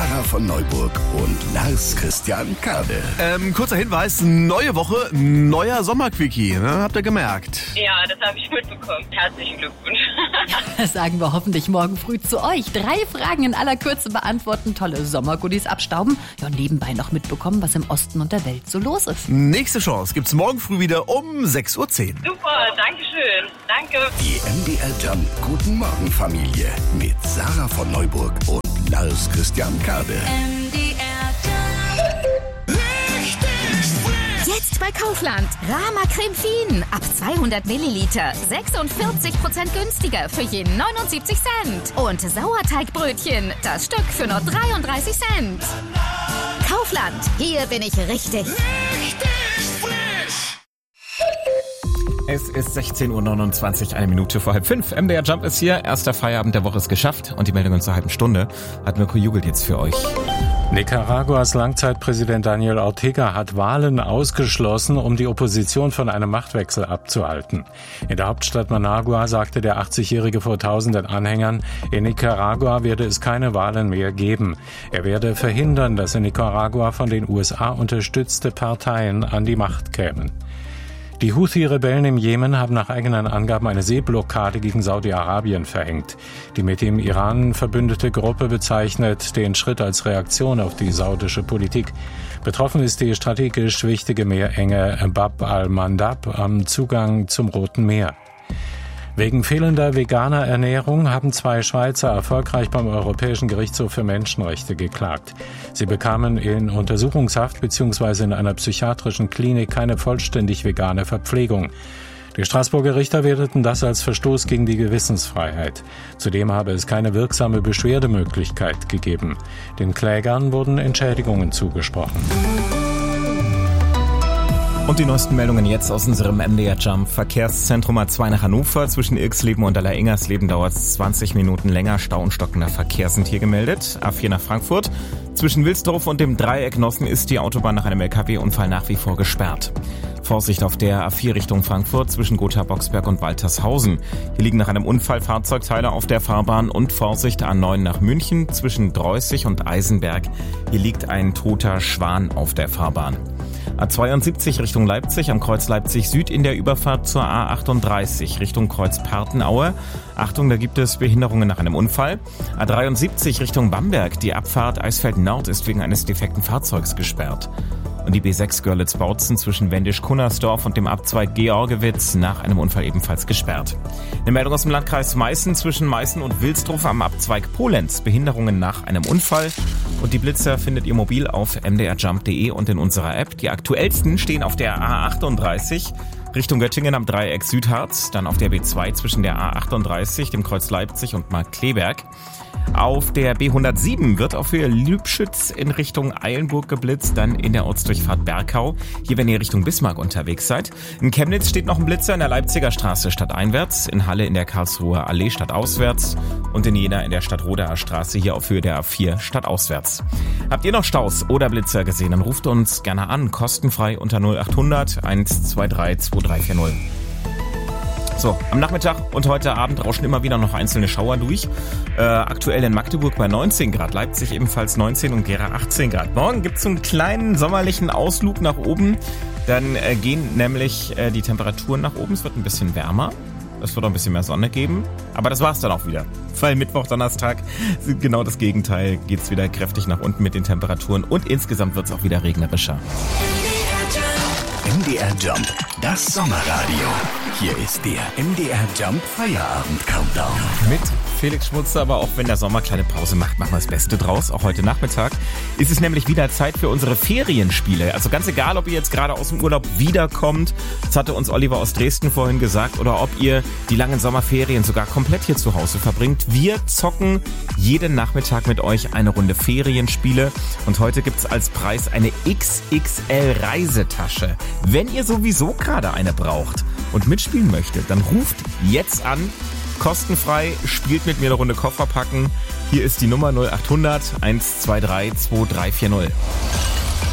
Sarah von Neuburg und Lars Christian Kade. Kurzer Hinweis, neue Woche, neuer Sommerquickie, ne? Habt ihr gemerkt? Ja, das habe ich mitbekommen. Herzlichen Glückwunsch. Das sagen wir hoffentlich morgen früh zu euch. 3 Fragen in aller Kürze beantworten, tolle Sommergoodies abstauben. Ja, und nebenbei noch mitbekommen, was im Osten und der Welt so los ist. Nächste Chance gibt's morgen früh wieder um 6:10 Uhr. Super, danke schön. Danke. Die MDR Jump Guten Morgen Familie mit Sarah von Neuburg und Lars Christian Kade. Jetzt bei Kaufland. Rama Creme Fien. Ab 200 Milliliter. 46% günstiger für je 79 Cent. Und Sauerteigbrötchen. Das Stück für nur 33 Cent. Kaufland. Hier bin ich richtig. Es ist 16:29 Uhr, 1 Minute vor 4:30. MDR Jump ist hier. Erster Feierabend der Woche ist geschafft. Und die Meldungen zur halben Stunde hat Mirko Jugelt jetzt für euch. Nicaraguas Langzeitpräsident Daniel Ortega hat Wahlen ausgeschlossen, um die Opposition von einem Machtwechsel abzuhalten. In der Hauptstadt Managua sagte der 80-Jährige vor tausenden Anhängern, in Nicaragua werde es keine Wahlen mehr geben. Er werde verhindern, dass in Nicaragua von den USA unterstützte Parteien an die Macht kämen. Die Houthi-Rebellen im Jemen haben nach eigenen Angaben eine Seeblockade gegen Saudi-Arabien verhängt. Die mit dem Iran verbündete Gruppe bezeichnet den Schritt als Reaktion auf die saudische Politik. Betroffen ist die strategisch wichtige Meerenge Bab al-Mandab am Zugang zum Roten Meer. Wegen fehlender veganer Ernährung haben 2 Schweizer erfolgreich beim Europäischen Gerichtshof für Menschenrechte geklagt. Sie bekamen in Untersuchungshaft bzw. in einer psychiatrischen Klinik keine vollständig vegane Verpflegung. Die Straßburger Richter werteten das als Verstoß gegen die Gewissensfreiheit. Zudem habe es keine wirksame Beschwerdemöglichkeit gegeben. Den Klägern wurden Entschädigungen zugesprochen. Und die neuesten Meldungen jetzt aus unserem MDR Jump. Verkehrszentrum A2 nach Hannover. Zwischen Irksleben und Allersingersleben dauert es 20 Minuten länger. Stau und stockender Verkehr sind hier gemeldet. A4 nach Frankfurt. Zwischen Wilsdorf und dem Dreieck Nossen ist die Autobahn nach einem LKW-Unfall nach wie vor gesperrt. Vorsicht auf der A4 Richtung Frankfurt zwischen Gotha-Boxberg und Waltershausen. Hier liegen nach einem Unfall Fahrzeugteile auf der Fahrbahn und Vorsicht A9 nach München zwischen Dreußig und Eisenberg. Hier liegt ein toter Schwan auf der Fahrbahn. A72 Richtung Leipzig am Kreuz Leipzig Süd in der Überfahrt zur A38 Richtung Kreuz Partenaue. Achtung, da gibt es Behinderungen nach einem Unfall. A73 Richtung Bamberg. Die Abfahrt Eisfeld Nord ist wegen eines defekten Fahrzeugs gesperrt. Und die B6 Görlitz-Bautzen zwischen Wendisch-Kunnersdorf und dem Abzweig Georgewitz nach einem Unfall ebenfalls gesperrt. Eine Meldung aus dem Landkreis Meißen zwischen Meißen und Wilsdruff am Abzweig Polenz. Behinderungen nach einem Unfall. Und die Blitzer findet ihr mobil auf mdrjump.de und in unserer App. Die aktuellsten stehen auf der A38 Richtung Göttingen am Dreieck Südharz. Dann auf der B2 zwischen der A38, dem Kreuz Leipzig und Markkleeberg. Auf der B107 wird auf Höhe Lübschütz in Richtung Eilenburg geblitzt, dann in der Ortsdurchfahrt Bergau. Hier, wenn ihr Richtung Bismarck unterwegs seid. In Chemnitz steht noch ein Blitzer in der Leipziger Straße stadteinwärts, in Halle in der Karlsruher Allee stadtauswärts und in Jena in der Stadtrodaer Straße hier auf Höhe der A4 stadtauswärts. Habt ihr noch Staus oder Blitzer gesehen, dann ruft uns gerne an, kostenfrei unter 0800 123 2340. So, am Nachmittag und heute Abend rauschen immer wieder noch einzelne Schauer durch. Aktuell in Magdeburg bei 19 Grad, Leipzig ebenfalls 19 und Gera 18 Grad. Morgen gibt es einen kleinen sommerlichen Ausflug nach oben. Dann gehen nämlich die Temperaturen nach oben. Es wird ein bisschen wärmer. Es wird auch ein bisschen mehr Sonne geben. Aber das war's dann auch wieder. Weil Mittwoch, Donnerstag genau das Gegenteil. Geht's wieder kräftig nach unten mit den Temperaturen. Und insgesamt wird's auch wieder regnerischer. MDR Jump, das Sommerradio. Hier ist der MDR Jump Feierabend Countdown. Mit Felix Schmutzer, aber auch wenn der Sommer kleine Pause macht, machen wir das Beste draus. Auch heute Nachmittag ist es nämlich wieder Zeit für unsere Ferienspiele. Also ganz egal, ob ihr jetzt gerade aus dem Urlaub wiederkommt, das hatte uns Oliver aus Dresden vorhin gesagt, oder ob ihr die langen Sommerferien sogar komplett hier zu Hause verbringt. Wir zocken jeden Nachmittag mit euch eine Runde Ferienspiele und heute gibt's als Preis eine XXL Reisetasche. Wenn ihr sowieso gerade eine braucht und mitspielen möchtet, dann ruft jetzt an. Kostenfrei, spielt mit mir eine Runde Koffer packen. Hier ist die Nummer 0800 123 2340.